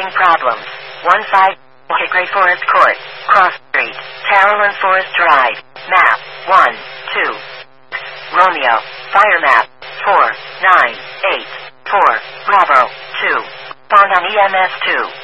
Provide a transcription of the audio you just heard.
having problems. 15 Hickory Forest Court, Cross Street, Carolyn Forest Drive. Map 1, 2. Romeo, fire map 4, 9, 8, 4, Bravo 2. Found on EMS 2.